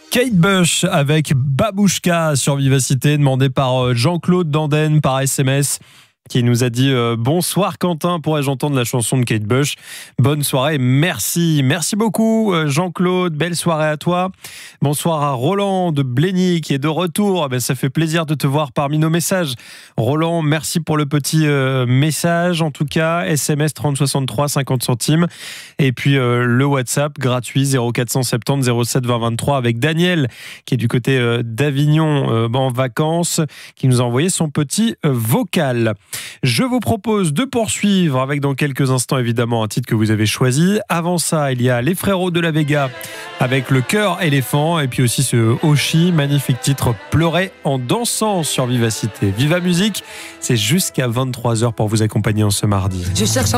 Kate Bush avec Babouchka sur Vivacité, demandé par Jean-Claude Danden par SMS, qui nous a dit bonsoir Quentin, pourrais-je entendre la chanson de Kate Bush? Bonne soirée, merci beaucoup Jean-Claude, belle soirée à toi. Bonsoir à Roland de Blény qui est de retour, ça fait plaisir de te voir parmi nos messages. Roland, merci pour le petit message, en tout cas SMS 3063 50 centimes et puis le WhatsApp gratuit 0470 07 20 23 avec Daniel qui est du côté d'Avignon en vacances, qui nous a envoyé son petit vocal. Je vous propose de poursuivre avec dans quelques instants évidemment un titre que vous avez choisi. Avant ça, il y a les Frérots de la Vega avec le cœur éléphant et puis aussi ce Oshi, magnifique titre Pleurer en dansant sur Vivacité. Viva Musique, c'est jusqu'à 23h pour vous accompagner en ce mardi. Je cherche